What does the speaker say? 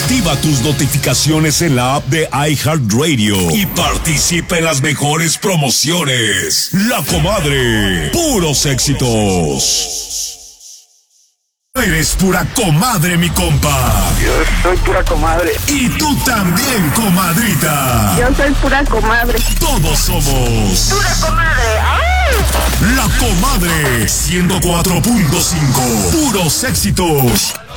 Activa tus notificaciones en la app de iHeartRadio y participa en las mejores promociones. La Comadre, puros éxitos. Eres pura comadre, mi compa. Yo soy pura comadre. Y tú también, comadrita. Yo soy pura comadre. Todos somos Pura comadre. ¡Ay! La Comadre 104.5. Puros éxitos.